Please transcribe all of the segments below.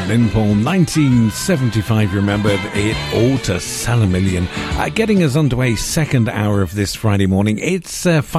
Lynn Paul, 1975, remembered it ought to sell a million. Getting us underway, second hour of this Friday morning. It's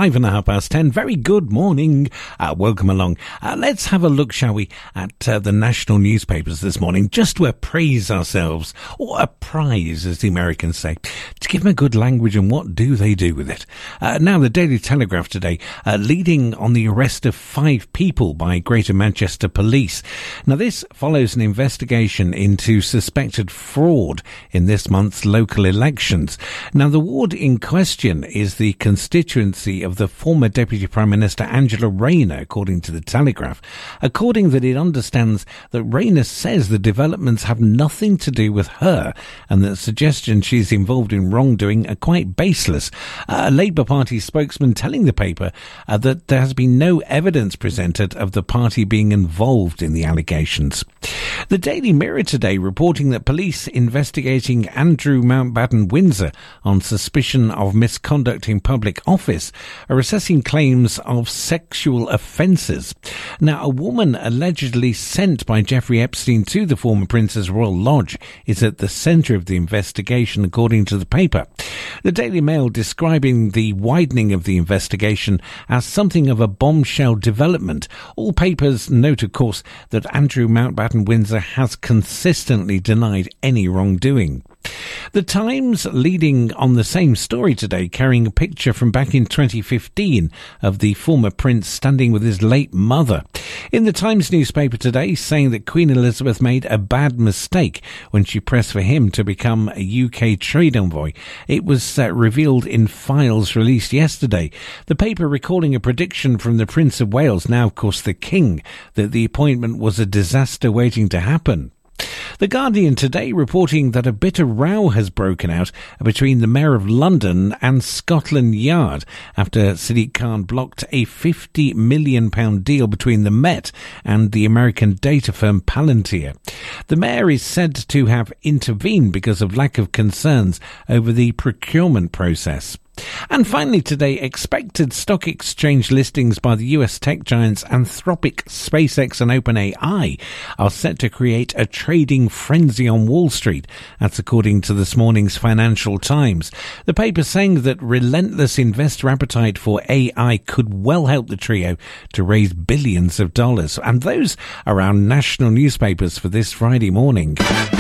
10:05. Very good morning. Welcome along. Let's have a look, shall we, at the national newspapers this morning, just to appraise ourselves, or apprise, as the Americans say, to give them a good language and what do they do with it. Now, the Daily Telegraph today, leading on the arrest of 5 people by Greater Manchester Police. Now, this follows an investigation into suspected fraud in this month's local elections. Now, the ward in question is the constituency of the former Deputy Prime Minister Angela Rayner, according to the Telegraph. According that it understands that Rayner says the developments have nothing to do with her and that suggestions she's involved in wrongdoing are quite baseless. A Labour Party spokesman telling the paper that there has been no evidence presented of the party being involved in the allegations. The Daily Mirror today reporting that police investigating Andrew Mountbatten Windsor on suspicion of misconduct in public office are assessing claims of sexual offences. Now, a woman allegedly sent by Jeffrey Epstein to the former Prince's Royal Lodge is at the centre of the investigation, according to the paper. The Daily Mail describing the widening of the investigation as something of a bombshell development. All papers note, of course, that Andrew Mountbatten Windsor has consistently denied any wrongdoing. The Times leading on the same story today, carrying a picture from back in 2015 of the former prince standing with his late mother. In the Times newspaper today, saying that Queen Elizabeth made a bad mistake when she pressed for him to become a UK trade envoy. It was revealed in files released yesterday. The paper recalling a prediction from the Prince of Wales, now of course the King, that the appointment was a disaster waiting to happen. The Guardian today reporting that a bitter row has broken out between the Mayor of London and Scotland Yard after Sadiq Khan blocked a £50 million deal between the Met and the American data firm Palantir. The Mayor is said to have intervened because of lack of concerns over the procurement process. And finally today, expected stock exchange listings by the US tech giants Anthropic, SpaceX and OpenAI are set to create a trading frenzy on Wall Street. That's according to this morning's Financial Times. The paper saying that relentless investor appetite for AI could well help the trio to raise billions of dollars. And those are our national newspapers for this Friday morning.